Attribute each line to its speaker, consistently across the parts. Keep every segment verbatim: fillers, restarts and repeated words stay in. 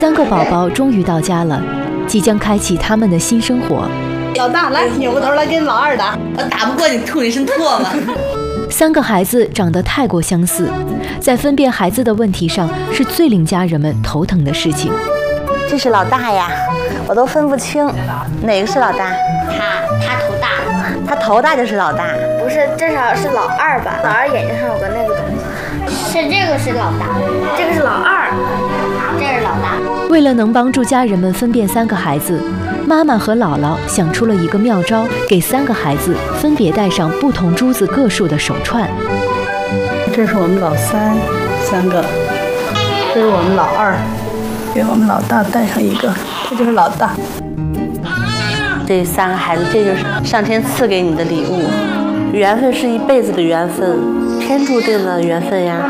Speaker 1: 三个宝宝终于到家了，即将开启他们的新生活。
Speaker 2: 老大来，扭过头来跟老二打，
Speaker 3: 我打不过你，吐你身唾沫。
Speaker 1: 三个孩子长得太过相似，在分辨孩子的问题上是最令家人们头疼的事情。
Speaker 4: 这是老大呀，我都分不清哪个是老大。
Speaker 5: 他他头大，
Speaker 4: 他头大就是老大。
Speaker 5: 不是，至少是老二吧？老二眼睛上有个那个东西。是这个是老大，这个是老二，这是老大。
Speaker 1: 为了能帮助家人们分辨三个孩子，妈妈和姥姥想出了一个妙招，给三个孩子分别戴上不同珠子个数的手串。
Speaker 2: 这是我们老三，三个；这是我们老二，给我们老大戴上一个，这就是老大。
Speaker 4: 这三个孩子，这就是上天赐给你的礼物，缘分是一辈子的缘分，天注定的缘分呀。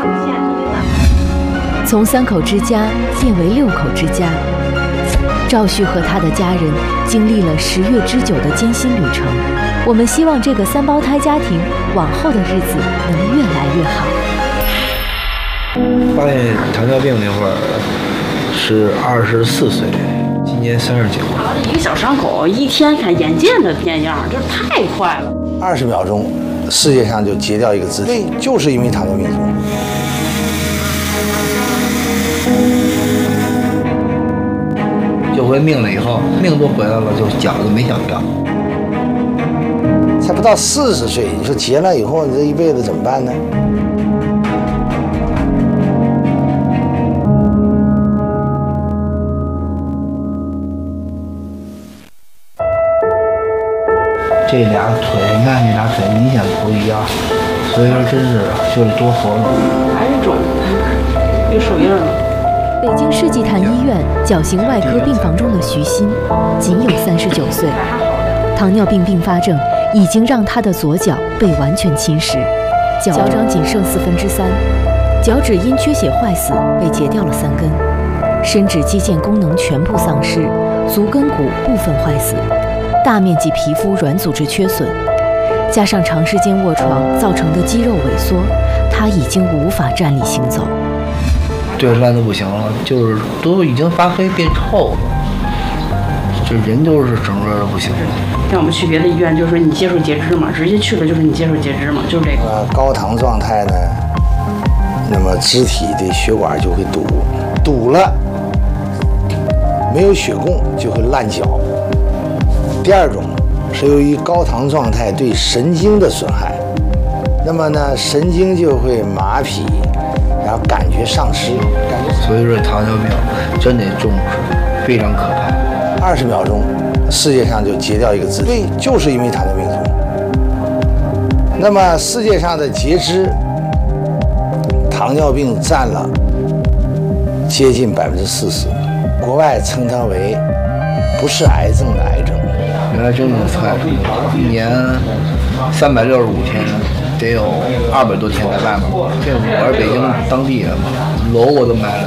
Speaker 1: 从三口之家变为六口之家，赵旭和他的家人经历了十月之久的艰辛旅程。我们希望这个三胞胎家庭往后的日子能越来越好。
Speaker 6: 发现糖尿病那会儿是二十四岁，今年三十九。
Speaker 7: 一个小伤口，一天看眼见的变样，这太快了。
Speaker 8: 二十秒钟，世界上就截掉一个肢体，就是因为糖尿病足。
Speaker 6: 救回命了以后，命都回来了，就饺子没想掉。
Speaker 8: 才不到四十岁，你说结了以后，你这一辈子怎么办呢？
Speaker 6: 这俩腿，你看这俩腿明显不一样，所以说真是就得多活了。
Speaker 7: 还是肿，有手印了。
Speaker 1: 北京世纪坛医院矫形外科病房中的徐鑫，仅有三十九岁，糖尿病并发症已经让他的左脚被完全侵蚀，脚掌仅剩四分之三，脚趾因缺血坏死被截掉了三根，伸指肌腱功能全部丧失，足跟骨部分坏死，大面积皮肤软组织缺损，加上长时间卧床造成的肌肉萎缩，他已经无法站立行走。
Speaker 6: 对，烂的不行了，就是都已经发黑变臭了，这人都是整个的不行了。
Speaker 7: 像我们去别的医院，就说你接受截肢嘛，直接去了就是你接受截肢嘛，就是这个。
Speaker 8: 呃，高糖状态呢，那么肢体的血管就会堵，堵了，没有血供就会烂脚。第二种是由于高糖状态对神经的损害，那么呢，神经就会麻痹。然后感觉丧失，
Speaker 6: 所以说糖尿病真得重视，非常可怕。
Speaker 8: 二十秒钟，世界上就截掉一个肢体，就是因为糖尿病足。那么世界上的截肢，糖尿病占了接近百分之四十，国外称它为不是癌症的癌症。
Speaker 6: 原来真的太一年三百六十五天。得有二百多天在外面，这我是北京当地人嘛，楼我都买了，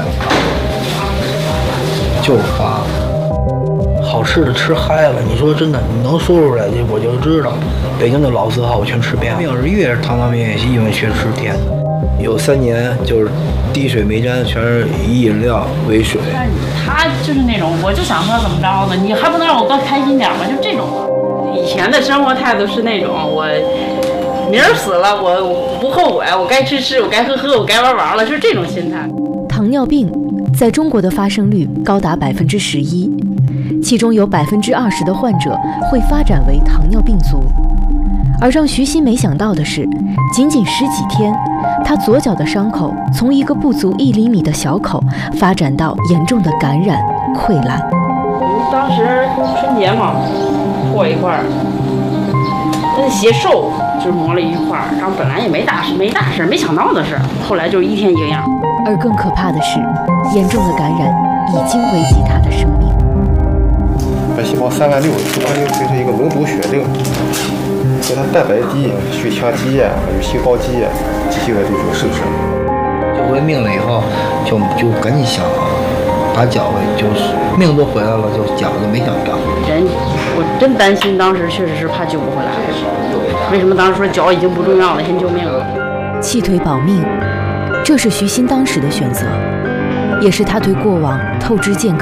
Speaker 6: 就是花。好吃的吃嗨了，你说真的，你能说出来，我就知道，北京的老字号我全吃遍了。要是越是糖尿病，因为全吃甜的。有三年就是滴水没沾，全是以饮料为水。
Speaker 7: 他就是那种，我就想喝怎么着的，你还不能让我更开心点吗？就这种。以前的生活态度是那种我。明儿死了，我不后悔，我该吃吃，我该喝喝，我该玩玩了，就是这种心态。
Speaker 1: 糖尿病在中国的发生率高达百分之十一，其中有百分之二十的患者会发展为糖尿病足。而让徐鑫没想到的是，仅仅十几天，他左脚的伤口从一个不足一厘米的小口发展到严重的感染溃烂。
Speaker 7: 我们当时春节嘛，破一块儿，那鞋瘦。就磨了一块儿，然后本来也没大事，没大事，没想到的事，后来就是一天一个样。
Speaker 1: 而更可怕的是，严重的感染已经危及他的生命。
Speaker 9: 白细胞三万六，相当于形成一个脓毒血症，所以它蛋白低，血强肌液与细胞肌液进行了这种生成。
Speaker 6: 救回命了以后，就就赶紧想把脚给就是命都回来了，就饺子没想掉。
Speaker 7: 人，我真担心，当时确实是怕救不回来。为什么当时说脚已经不重要了，先救命了？
Speaker 1: 弃腿保命，这是徐鑫当时的选择，也是他对过往透支健康。